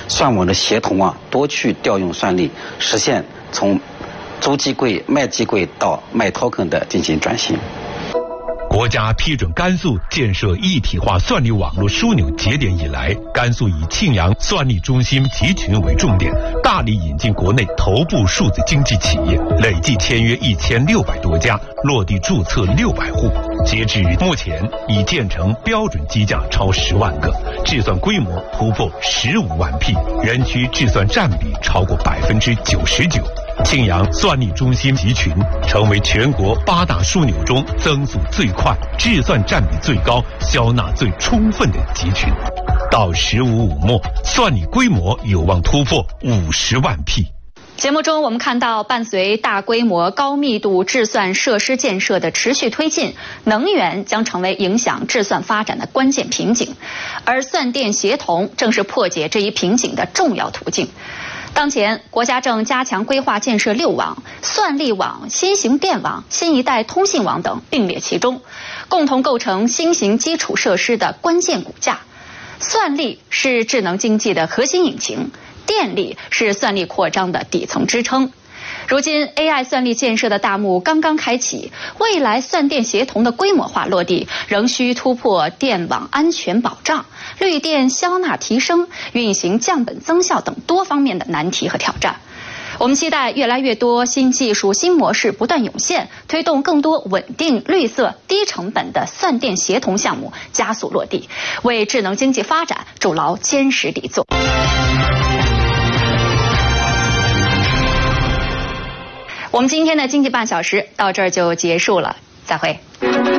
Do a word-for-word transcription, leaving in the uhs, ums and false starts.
算网的协同啊，多去调用算力，实现从租机柜、卖机柜到卖 token 的进行转型。 国家批准甘肃建设一体化算力网络枢纽节点以来，甘肃以庆阳算力中心集群为重点，大力引进国内头部数字经济企业，累计签约一千六百多家，落地注册六百户。截至目前，已建成标准机架超十万个，制算规模突破十五万 P， 园区制算占比超过百分之九十九。庆阳算力中心集群成为全国八大枢纽中增速最快、制算占比最高、销纳最充分的集群。到“十五五”末，算力规模有望突破五十万 P。 节目中，我们看到，伴随大规模、高密度制算设施建设的持续推进，能源将成为影响制算发展的关键瓶颈，而算电协同正是破解这一瓶颈的重要途径。当前，国家正加强规划建设六网、算力网、新型电网、新一代通信网等并列其中，共同构成新型基础设施的关键骨架。算力是智能经济的核心引擎，电力是算力扩张的底层支撑。如今 A I 算力建设的大幕刚刚开启，未来算电协同的规模化落地，仍需突破电网安全保障、绿电消纳提升、运行降本增效等多方面的难题和挑战。我们期待越来越多新技术、新模式不断涌现，推动更多稳定、绿色、低成本的算电协同项目加速落地，为智能经济发展筑牢坚实底座。我们今天的经济半小时到这儿就结束了，再会。